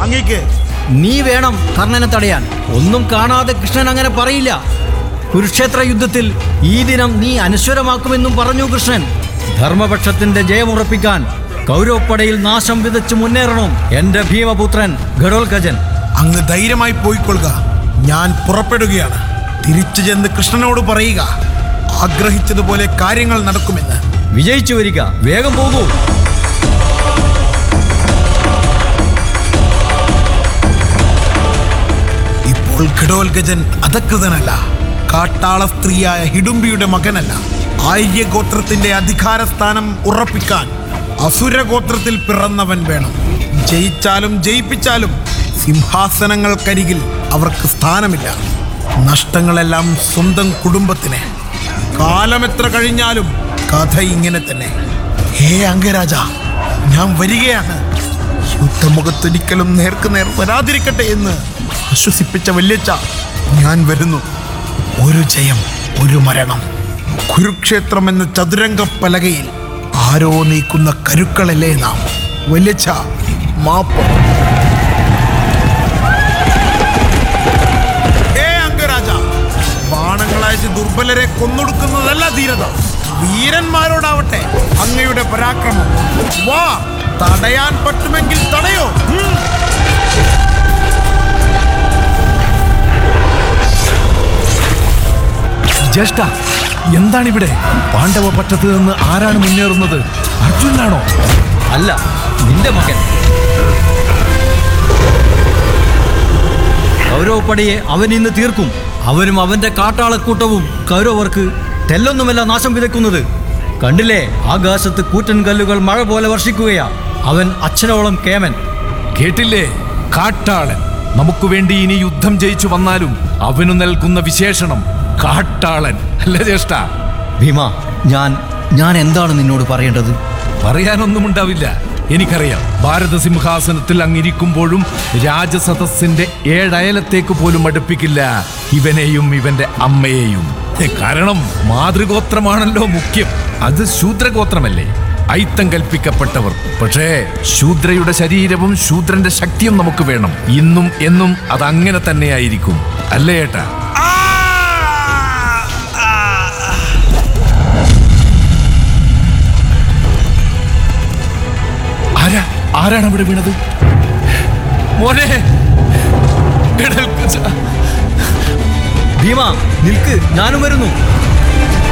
അങ്ങേക്ക്? നീ വേണം കർണനെ തടയാൻ. ഒന്നും കാണാതെ കൃഷ്ണൻ അങ്ങനെ പറയില്ല. കുരുക്ഷേത്ര യുദ്ധത്തിൽ ഈ ദിനം നീ അനശ്വരമാക്കുമെന്നും പറഞ്ഞു കൃഷ്ണൻ. ധർമ്മപക്ഷത്തിന്റെ ജയമുറപ്പിക്കാൻ കൗരവപ്പടയിൽ നാശം വിതച്ച് മുന്നേറണം എന്റെ ഭീമപുത്രൻ ഘടോൽകജൻ. അങ്ങ് ധൈര്യമായി പോയിക്കൊള്ളുക. ഞാൻ പുറപ്പെടുകയാണ്. തിരിച്ചു ചെന്ന് കൃഷ്ണനോട് പറയുക, ആഗ്രഹിച്ചതുപോലെ കാര്യങ്ങൾ നടക്കുമെന്ന്. വിജയിച്ചു വരിക, വേഗം പോകൂ. ഇപ്പോൾ ഘടോൽകജൻ അധകൃതനല്ല, കാട്ടാള സ്ത്രീയായ ഹിഡുംബിയുടെ മകനല്ല. ആര്യഗോത്രത്തിന്റെ അധികാരസ്ഥാനം ഉറപ്പിക്കാൻ അസുരഗോത്രത്തിൽ പിറന്നവൻ വേണം. ജയിച്ചാലും ജയിപ്പിച്ചാലും സിംഹാസനങ്ങൾക്കരികിൽ അവർക്ക് സ്ഥാനമില്ല. നഷ്ടങ്ങളെല്ലാം സ്വന്തം കുടുംബത്തിന്. കാലമെത്ര കഴിഞ്ഞാലും കഥ ഇങ്ങനെ തന്നെ. ഹേ അംഗരാജ, ഞാൻ വരികയാണ്. യുദ്ധമുഖത്തൊരിക്കലും നേർക്കുനേർ വരാതിരിക്കട്ടെ എന്ന് ആശ്വസിപ്പിച്ച വല്യച്ഛ, ഞാൻ വരുന്നു. ഒരു ജയം, ഒരു മരണം. കുരുക്ഷേത്രം എന്ന ചതുരംഗ പലകയിൽ ആരോ നീക്കുന്ന കരുക്കളല്ലേ നാം. വല്യച്ഛ, മാപ്പ്. ഹേ അംഗരാജ, ബാണങ്ങളയച്ച് ദുർബലരെ കൊന്നൊടുക്കുന്നതല്ല ധീരത. വീരന്മാരോടാവട്ടെ അങ്ങയുടെ പരാക്രമം. വാ, തടയാൻ പറ്റുമെങ്കിൽ തടയോ. ജ്യേഷ്ഠ, എന്താണിവിടെ? പാണ്ഡവ പക്ഷത്ത് നിന്ന് ആരാണ് മുന്നേറുന്നത്? അർജുനാണോ? അല്ല, നിന്റെ മകൻ. കൗരവപ്പടയെ അവൻ ഇന്ന് തീർക്കും. അവനും അവന്റെ കാട്ടാളക്കൂട്ടവും കൗരവർക്ക് തെല്ലൊന്നുമല്ല നാശം വിതയ്ക്കുന്നത്. കണ്ടില്ലേ, ആകാശത്ത് കൂറ്റൻ കല്ലുകൾ മഴ പോലെ വർഷിക്കുകയാ. അവൻ അച്ഛനോളം കേമൻ. കേട്ടില്ലേ? കാട്ടാളൻ. നമുക്ക് വേണ്ടി ഇനി യുദ്ധം ജയിച്ചു വന്നാലും അവനു നൽകുന്ന വിശേഷണം കാട്ടാളൻ അല്ലേ ജ്യേഷ്ഠ? ഭീമ, ഞാൻ എന്താണ് നിന്നോട് പറയേണ്ടത്? പറയാനൊന്നുമുണ്ടാവില്ല. എനിക്കറിയാം. ഭാരത സിംഹാസനത്തിൽ അങ്ങിരിക്കുമ്പോഴും രാജസദസ്സിന്റെ 7 അയലത്തേക്ക് പോലും അടുപ്പിക്കില്ല ഇവനെയും ഇവന്റെ അമ്മയെയും. കാരണം മാതൃഗോത്രമാണല്ലോ മുഖ്യം. അത് ശൂദ്രഗോത്രമല്ലേ, ഐത്തം കൽപ്പിക്കപ്പെട്ടവർ. പക്ഷേ ശൂദ്രയുടെ ശരീരവും ശൂദ്രന്റെ ശക്തിയും നമുക്ക് വേണം. ഇന്നും എന്നും അതങ്ങനെ തന്നെയായിരിക്കും, അല്ലേ ഏട്ടാ? ആരാണ് അവിടെ വീണത്? മോനെ, ഭീമ നിൽക്ക്, ഞാനും വരുന്നു.